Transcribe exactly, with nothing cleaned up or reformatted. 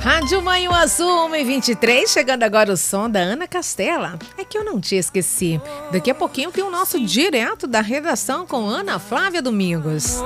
Rádio Manhuaçu uma e vinte e três, chegando agora o som da Ana Castela. É que eu não te esqueci. Daqui a pouquinho tem o nosso direto da redação com Ana Flávia Domingos.